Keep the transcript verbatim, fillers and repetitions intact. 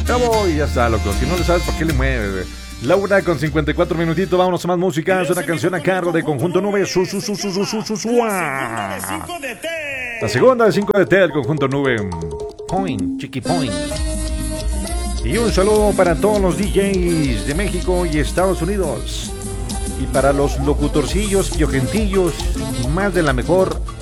Ya voy, ya está, loco. Si no le sabes, ¿por qué le mueves? Laura con cincuenta y cuatro minutitos, vámonos a más música. Es una canción a cargo de Conjunto Nube. Su, su, su, su, su, su, su, su. La segunda de cinco de T del Conjunto Nube. Point, chiqui point. Y un saludo para todos los D Js de México y Estados Unidos. Y para los locutorcillos, piojentillos, más de la mejor